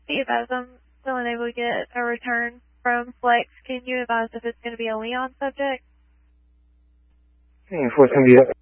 Be advised, I'm still unable to get a return from Flex. Can you advise if it's going to be a Leon subject? Enforcement,